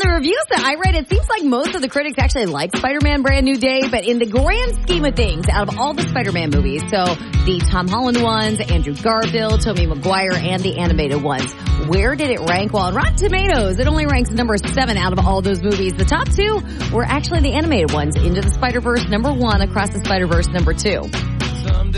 reviews that I read, it seems like most of the critics actually like Spider-Man Brand New Day, but in the grand scheme of things, out of all the Spider-Man movies, so the Tom Holland ones, Andrew Garfield, Tobey Maguire, and the animated ones, where did it rank? Well, on Rotten Tomatoes, it only ranks number 7 out of all those movies. The top 2 were actually the animated ones, Into the Spider-Verse number 1, Across the Spider-Verse number 2.